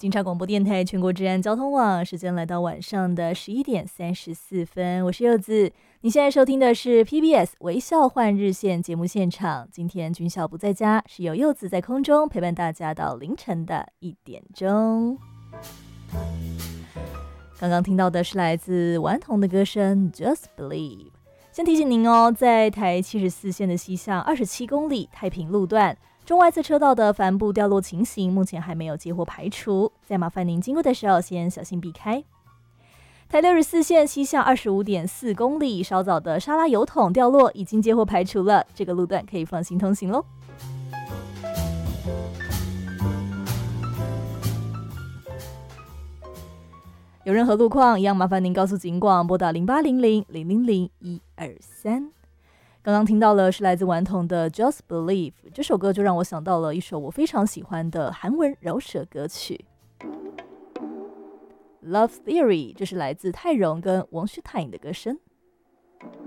警察广播电台全国治安交通网，时间来到晚上的11:34，我是柚子。你现在收听的是 PBS 微笑换日线节目现场。今天军校不在家，是由柚子在空中陪伴大家到凌晨的1点钟。刚刚听到的是来自顽童的歌声 Just Believe。 先提醒您哦，在台74线的西向27公里太平路段中外侧车道的帆布掉落情形目前还没有接获排除，再麻烦您经过的时候先小心避开。台64线西向25.4公里稍早的沙拉油桶掉落已经接获排除了，这个路段可以放心通行咯。有任何路况一样麻烦您告诉警广，拨打0800-000-123。刚刚听到了是来自顽童的 Just Believe， 这首歌就让我想到了一首我非常喜欢的韩文饶舌歌曲 Love Theory， 这是来自泰荣跟王诗泰的歌声。